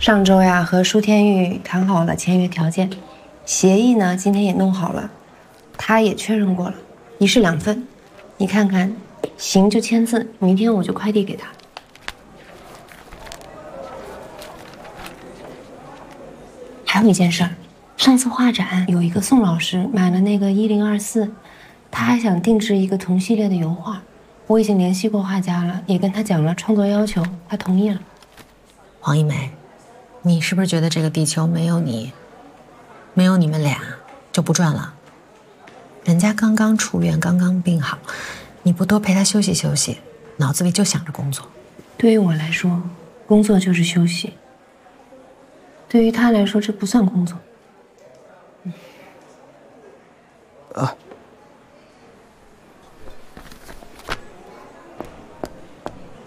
上周呀，和舒天玉谈好了签约条件，协议呢今天也弄好了，他也确认过了，一式两份。你看看，行就签字，明天我就快递给他。还有一件事儿，上次画展有一个宋老师买了那个1024，他还想定制一个同系列的油画，我已经联系过画家了，也跟他讲了创作要求，他同意了。 黄一梅，你是不是觉得这个地球没有你，没有你们俩就不转了？人家刚刚出院，刚刚病好，你不多陪他休息休息，脑子里就想着工作。 对于我来说，工作就是休息；对于他来说，这不算工作。